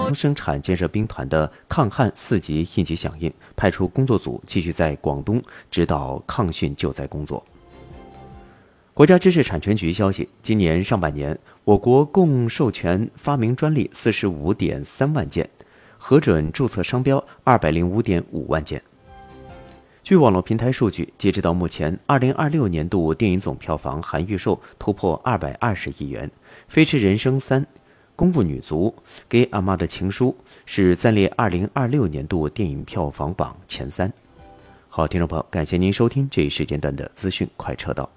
生产建设兵团的抗旱4级应急响应，派出工作组继续在广东指导抗汛救灾工作。国家知识产权局消息，今年上半年，我国共授权发明专利45.3万件，核准注册商标205.5万件。据网络平台数据，截止到目前，2026年度电影总票房含预售突破220亿元，《飞驰人生3》、《功夫女足》、《给阿妈的情书》是暂列2026年度电影票房榜前3。好，听众朋友，感谢您收听这一时间段的资讯快车道。